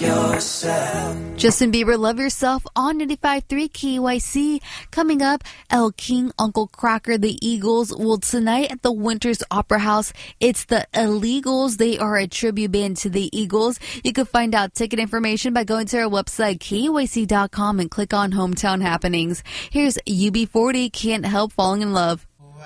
yourself. Justin Bieber, Love Yourself on 95.3 KYC. Coming up, El King, Uncle Cracker, the Eagles. Well, tonight at the Winters Opera House, it's the Illegals. They are a tribute band to the Eagles. You can find out ticket information by going to our website, KYC.com, and click on Hometown Happenings. Here's UB40, Can't Help Falling in Love.